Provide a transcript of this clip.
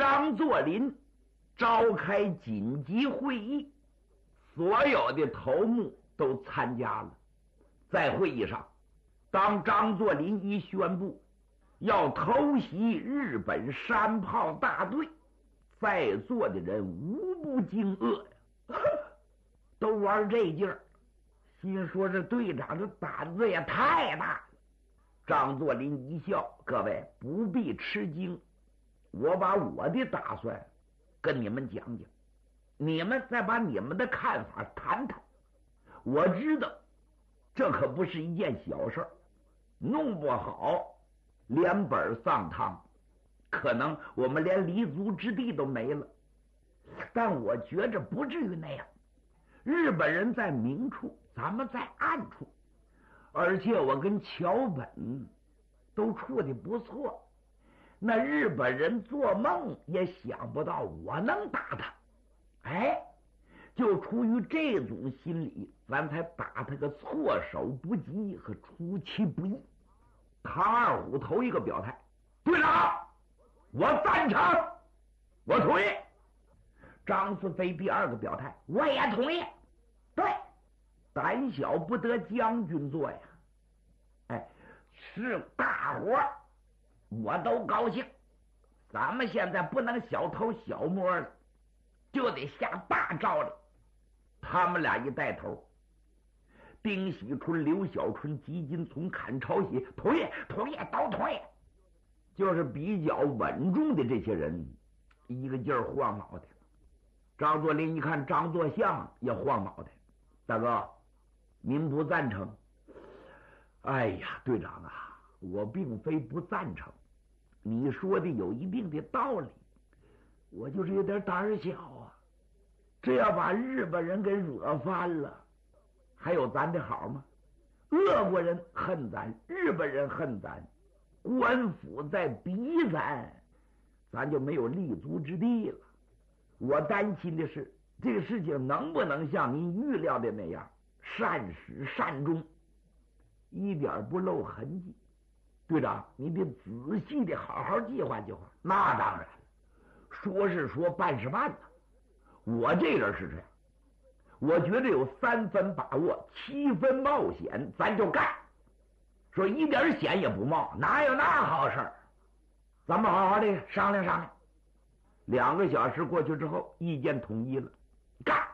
张作霖召开紧急会议，所有的头目都参加了。在会议上，当张作霖一宣布要偷袭日本山炮大队，在座的人无不惊愕呀，都玩这劲儿，心说这队长这胆子也太大了。张作霖一笑，各位不必吃惊，我把我的打算跟你们讲讲，你们再把你们的看法谈谈。我知道这可不是一件小事儿，弄不好连本丧汤，可能我们连立足之地都没了。但我觉着不至于那样，日本人在明处，咱们在暗处，而且我跟桥本都处的不错，那日本人做梦也想不到我能打他。哎，就出于这种心理，咱才打他个措手不及和出其不意。唐二虎头一个表态，队长，我赞成，我同意。张四飞第二个表态，我也同意。对，胆小不得将军做呀。哎，是大伙儿我都高兴，咱们现在不能小偷小摸了，就得下大招了。他们俩一带头，丁喜春、刘小春、吉金从、阚朝喜同意，同意，都同意。就是比较稳重的这些人一个劲儿晃脑袋。张作霖一看张作相也晃脑袋，大哥您不赞成？哎呀，队长啊，我并非不赞成，你说的有一定的道理，我就是有点胆小啊。这要把日本人给惹翻了，还有咱的好吗？俄国人恨咱，日本人恨咱，官府在逼咱就没有立足之地了。我担心的是这个事情能不能像您预料的那样善始善终，一点不露痕迹。队长，你得仔细的好好计划计划。那当然了，说是说，办是办呐。我这人是这样，我觉得有3分把握，7分冒险，咱就干。说一点险也不冒，哪有那好事儿？咱们好好的商量商量。2个小时过去之后，意见统一了，干。